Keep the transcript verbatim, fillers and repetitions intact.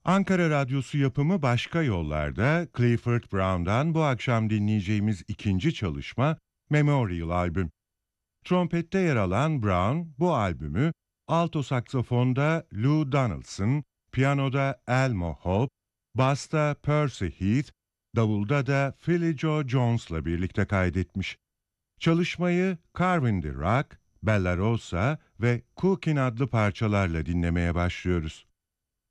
Ankara Radyosu yapımı Başka Yollar'da Clifford Brown'dan bu akşam dinleyeceğimiz ikinci çalışma Memorial albüm. Trompette yer alan Brown bu albümü alto saksafonda Lou Donaldson, piyanoda Elmo Hope, basta Percy Heath, davulda da Philly Joe Jones'la birlikte kaydetmiş. Çalışmayı Carvin the Rock, Bella Rosa ve Cookin adlı parçalarla dinlemeye başlıyoruz.